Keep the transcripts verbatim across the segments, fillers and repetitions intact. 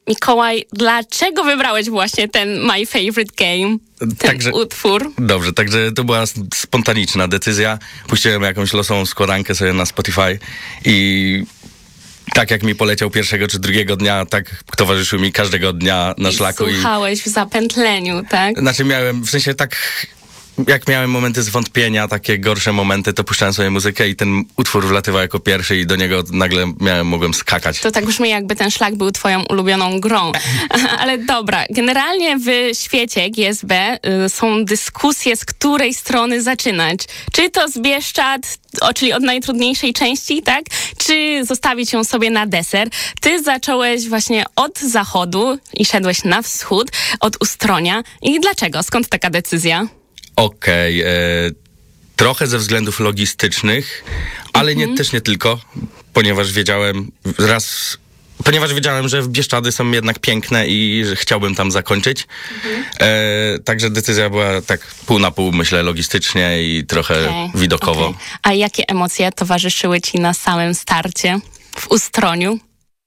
Mikołaj, dlaczego wybrałeś właśnie ten My Favorite Game, ten także, utwór? Dobrze, także to była spontaniczna decyzja. Puściłem jakąś losową składankę sobie na Spotify i tak jak mi poleciał pierwszego czy drugiego dnia, tak towarzyszył mi każdego dnia na I szlaku. słuchałeś w zapętleniu, tak? Znaczy miałem, w sensie tak, jak miałem momenty zwątpienia, takie gorsze momenty, to puszczałem sobie muzykę i ten utwór wlatywał jako pierwszy i do niego nagle miałem, mogłem skakać. To tak brzmi, jakby ten szlak był twoją ulubioną grą. Ale dobra, generalnie w świecie G S B y, są dyskusje, z której strony zaczynać. Czy to z Bieszczad, o, czyli od najtrudniejszej części, tak? Czy zostawić ją sobie na deser? Ty zacząłeś właśnie od zachodu i szedłeś na wschód, od Ustronia. I dlaczego? Skąd taka decyzja? Okej, okay, trochę ze względów logistycznych, ale nie, też nie tylko, ponieważ wiedziałem raz, ponieważ wiedziałem, że Bieszczady są jednak piękne i że chciałbym tam zakończyć. Mhm. E, także decyzja była tak pół na pół, myślę, logistycznie i trochę okay, widokowo. Okay. A jakie emocje towarzyszyły ci na samym starcie w Ustroniu?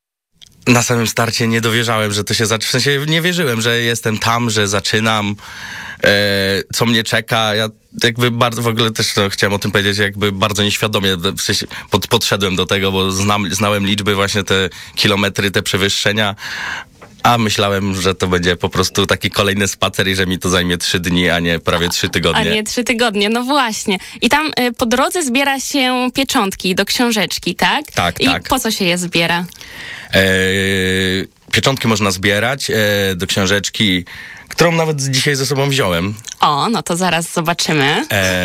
Na samym starcie nie dowierzałem, że to się zaczyna. W sensie nie wierzyłem, że jestem tam, że zaczynam, e, co mnie czeka. Ja jakby bardzo, w ogóle też no, chciałem o tym powiedzieć, jakby bardzo nieświadomie w sensie pod, podszedłem do tego, bo znam, znałem liczby, właśnie te kilometry, te przewyższenia, a myślałem, że to będzie po prostu taki kolejny spacer i że mi to zajmie trzy dni, a nie prawie trzy tygodnie. A nie trzy tygodnie, no właśnie. I tam y, po drodze zbiera się pieczątki do książeczki, tak? Tak, I tak. po co się je zbiera? E, pieczątki można zbierać e, do książeczki, którą nawet dzisiaj ze sobą wziąłem. O, no to zaraz zobaczymy.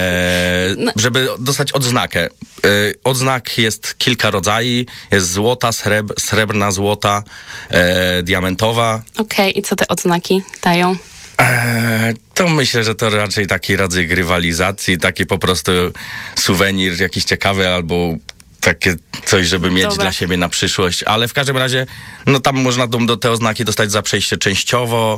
E, no. Żeby dostać odznakę. E, odznak jest kilka rodzajów. Jest złota, srebr, srebrna, złota, e, diamentowa. Okej, okay, i co te odznaki dają? E, to myślę, że to raczej taki rodzaj rywalizacji, taki po prostu suwenir jakiś ciekawy albo takie coś, żeby mieć Dobra. dla siebie na przyszłość, ale w każdym razie, no tam można do, do te oznaki dostać za przejście częściowo,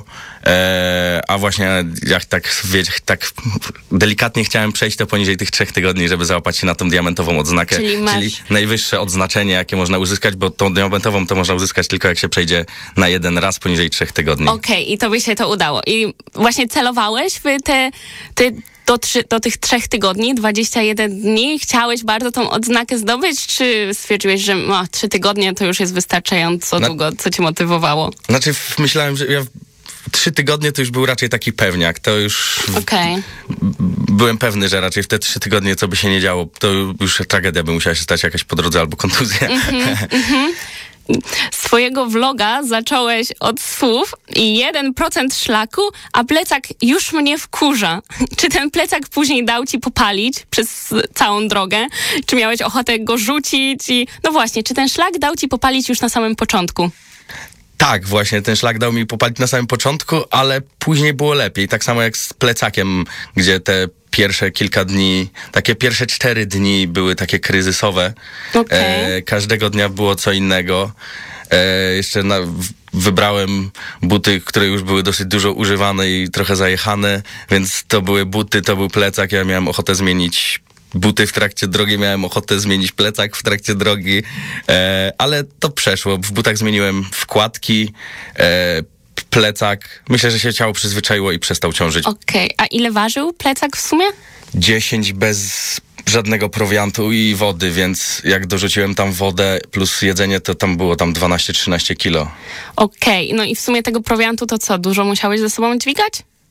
e, a właśnie jak tak, wie, tak delikatnie chciałem przejść to poniżej tych trzech tygodni, żeby załapać się na tą diamentową odznakę, czyli, masz... czyli najwyższe odznaczenie, jakie można uzyskać, bo tą diamentową to można uzyskać tylko jak się przejdzie na jeden raz poniżej trzech tygodni. Okej, okay, i to by się to udało. I właśnie celowałeś w te... te... Do, trzy, do tych trzech tygodni, dwadzieścia jeden dni, chciałeś bardzo tą odznakę zdobyć, czy stwierdziłeś, że o, trzy tygodnie to już jest wystarczająco Na... długo? Co cię motywowało? Znaczy myślałem, że ja trzy tygodnie to już był raczej taki pewniak. To już okay. byłem pewny, że raczej w te trzy tygodnie, co by się nie działo, to już tragedia by musiała się stać jakaś po drodze albo kontuzja. Mm-hmm, mm-hmm. Swojego vloga zacząłeś od słów i jeden procent szlaku, a plecak już mnie wkurza. Czy ten plecak później dał ci popalić przez całą drogę? Czy miałeś ochotę go rzucić? I no właśnie, czy ten szlak dał ci popalić już na samym początku? Tak, właśnie, ten szlak dał mi popalić na samym początku, ale później było lepiej. Tak samo jak z plecakiem, gdzie te pierwsze kilka dni, takie pierwsze cztery dni były takie kryzysowe. Okay. E, każdego dnia było co innego. E, jeszcze na, w, wybrałem buty, które już były dosyć dużo używane i trochę zajechane, więc to były buty, to był plecak. Ja miałem ochotę zmienić buty w trakcie drogi, miałem ochotę zmienić plecak w trakcie drogi, e, ale to przeszło. W butach zmieniłem wkładki, e, plecak. Myślę, że się ciało przyzwyczaiło i przestał ciążyć. Okej, okay. A ile ważył plecak w sumie? dziesięć bez żadnego prowiantu i wody, więc jak dorzuciłem tam wodę plus jedzenie, to tam było tam dwanaście trzynaście kilo. Okej, okay. No i w sumie tego prowiantu to co, dużo musiałeś ze sobą dźwigać?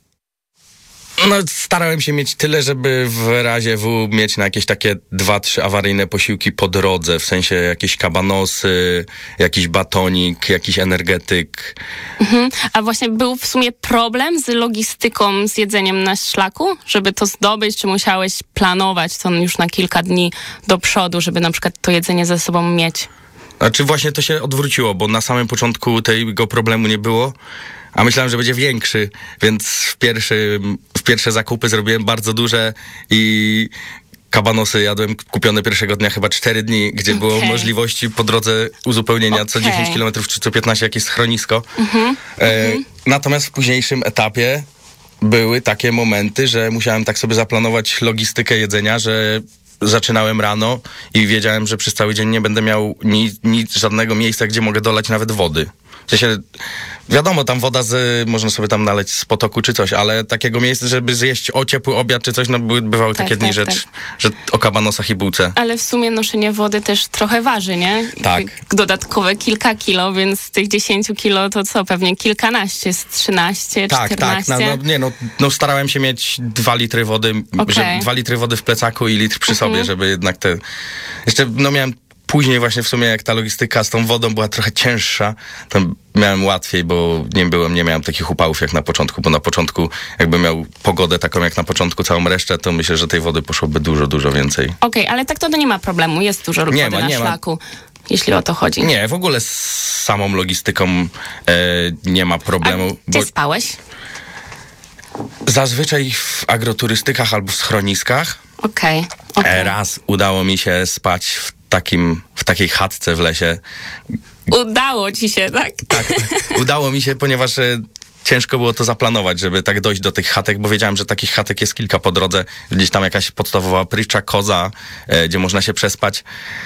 No, starałem się mieć tyle, żeby w razie W mieć na jakieś takie dwa, trzy awaryjne posiłki po drodze, w sensie jakieś kabanosy, jakiś batonik, jakiś energetyk. Mhm. A właśnie był w sumie problem z logistyką, z jedzeniem na szlaku, żeby to zdobyć, czy musiałeś planować to już na kilka dni do przodu, żeby na przykład to jedzenie ze sobą mieć? Znaczy właśnie to się odwróciło, bo na samym początku tego problemu nie było, a myślałem, że będzie większy, więc w, pierwszy, w pierwsze zakupy zrobiłem bardzo duże i kabanosy jadłem kupione pierwszego dnia chyba cztery dni, gdzie okay. było możliwości po drodze uzupełnienia okay. co dziesięć kilometrów czy co piętnaście jakieś schronisko. Mm-hmm. E, mm-hmm. Natomiast w późniejszym etapie były takie momenty, że musiałem tak sobie zaplanować logistykę jedzenia, że zaczynałem rano i wiedziałem, że przez cały dzień nie będę miał ni, ni, żadnego miejsca, gdzie mogę dolać nawet wody. W sensie, wiadomo, tam woda, z, można sobie tam naleć z potoku czy coś, ale takiego miejsca, żeby zjeść o ciepły obiad czy coś, no by, bywały Tak, takie dni, tak, że, tak. że o kabanosach i bułce. Ale w sumie noszenie wody też trochę waży, nie? Tak. Dodatkowe kilka kilo, więc z tych dziesięciu kilo to co? Pewnie kilkanaście, z trzynaście, Tak, czternaście. tak. No, no, nie, no, no starałem się mieć dwa litry wody, Okej. że, dwa litry wody w plecaku i litr przy Mhm. sobie, żeby jednak te... Jeszcze, no miałem później właśnie w sumie, jak ta logistyka z tą wodą była trochę cięższa, to miałem łatwiej, bo nie byłem, nie miałem takich upałów jak na początku, bo na początku jakbym miał pogodę taką jak na początku, całą resztę, to myślę, że tej wody poszłoby dużo, dużo więcej. Okej, ale tak to, to nie ma problemu, jest dużo wody Nie ma, na nie ma. szlaku, jeśli o to chodzi. Nie, w ogóle z samą logistyką e, nie ma A problemu. gdzie bo spałeś? zazwyczaj w agroturystykach albo w schroniskach. Okej, E, okej. Raz udało mi się spać w takim, w takiej chatce w lesie. Udało ci się, tak? Tak, udało mi się, ponieważ e, ciężko było to zaplanować, żeby tak dojść do tych chatek, bo wiedziałem, że takich chatek jest kilka po drodze. Gdzieś tam jakaś podstawowa prycza, koza, e, gdzie można się przespać.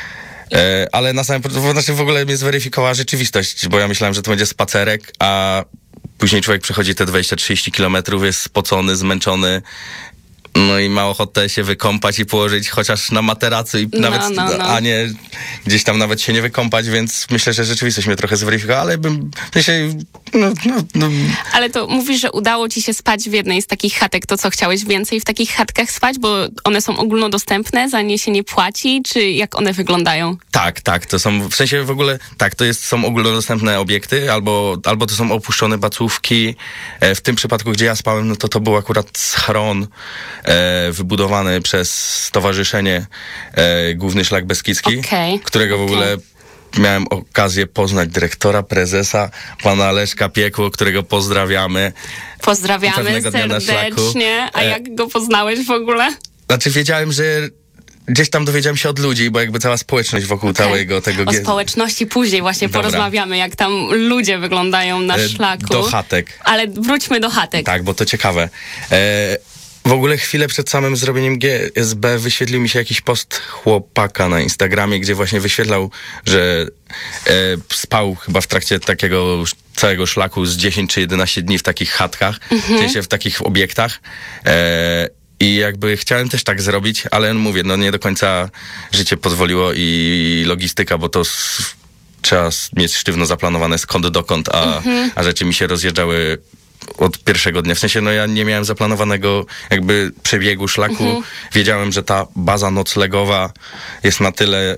E, ale na samym początku, znaczy w ogóle mnie zweryfikowała rzeczywistość, bo ja myślałem, że to będzie spacerek, a później człowiek przechodzi te dwadzieścia trzydzieści kilometrów, jest spocony, zmęczony. No i ma ochotę się wykąpać i położyć chociaż na materacu, i No, nawet, no, no. a nie gdzieś tam nawet się nie wykąpać, więc myślę, że rzeczywistość mnie trochę zweryfikowała, ale bym, myślę, no, no, no, Ale to mówisz, że udało ci się spać w jednej z takich chatek. To co, chciałeś więcej w takich chatkach spać? Bo one są ogólnodostępne, za nie się nie płaci? Czy jak one wyglądają? tak, tak, to są, w sensie w ogóle, tak, to jest, są ogólnodostępne obiekty, albo, albo to są opuszczone bacówki. E, w tym przypadku, gdzie ja spałem, no to to był akurat schron e, wybudowany przez Stowarzyszenie e, Główny Szlak Beskidzki, Okej, którego w okej. ogóle miałem okazję poznać dyrektora, prezesa, pana Leszka Piekło, którego pozdrawiamy. Pozdrawiamy Pewnego dnia na szlaku. serdecznie. A E, jak go poznałeś w ogóle? Znaczy wiedziałem, że gdzieś tam dowiedziałem się od ludzi, bo jakby cała społeczność wokół Okej. całego tego... O gie- społeczności później właśnie Dobra. porozmawiamy, jak tam ludzie wyglądają na e, szlaku. Do chatek. Ale wróćmy do chatek. Tak, bo to ciekawe. E, w ogóle chwilę przed samym zrobieniem G S B wyświetlił mi się jakiś post chłopaka na Instagramie, gdzie właśnie wyświetlał, że e, spał chyba w trakcie takiego sz- całego szlaku z dziesięć czy jedenaście dni w takich chatkach, w sensie w takich obiektach. E, I jakby chciałem też tak zrobić, ale mówię, no nie do końca życie pozwoliło i logistyka, bo to s- trzeba s- mieć sztywno zaplanowane skąd dokąd, a, a rzeczy mi się rozjeżdżały od pierwszego dnia. W sensie, no ja nie miałem zaplanowanego jakby przebiegu szlaku. Wiedziałem, że ta baza noclegowa jest na tyle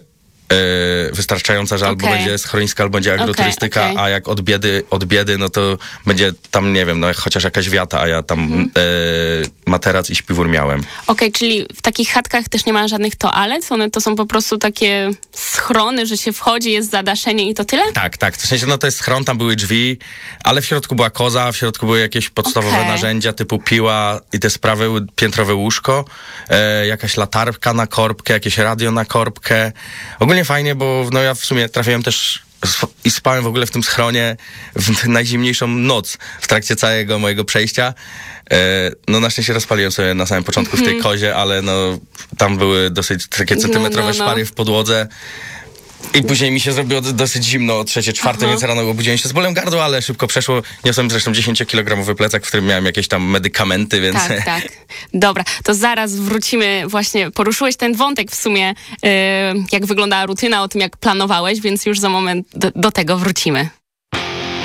e, wystarczająca, że albo Okej. będzie schroniska, albo będzie agroturystyka, Okej, okej. a jak od biedy, od biedy, no to będzie tam, nie wiem, no chociaż jakaś wiata, a ja tam e, materac i śpiwór miałem. Okej, czyli w takich chatkach też nie ma żadnych toalet? One to są po prostu takie schrony, że się wchodzi, jest zadaszenie i to tyle? Tak, tak. W sensie, no to jest schron, tam były drzwi, ale w środku była koza, w środku były jakieś podstawowe Okej. narzędzia typu piła i te sprawy, piętrowe łóżko, e, jakaś latarka na korbkę, jakieś radio na korbkę. Ogólnie fajnie, bo no ja w sumie trafiłem też sp- i spałem w ogóle w tym schronie w najzimniejszą noc w trakcie całego mojego przejścia. E, no na szczęście rozpaliłem sobie na samym początku w tej kozie, ale no tam były dosyć takie centymetrowe no, no. szpary w podłodze. I później mi się zrobiło d- dosyć zimno o trzecie, czwarte, więc rano obudziłem się z bólem gardła, ale szybko przeszło. Niosłem zresztą dziesięciokilogramowy plecak, w którym miałem jakieś tam medykamenty, więc... Tak, tak. Dobra, to zaraz wrócimy właśnie, poruszyłeś ten wątek w sumie, yy, jak wyglądała rutyna, o tym jak planowałeś, więc już za moment do, do tego wrócimy.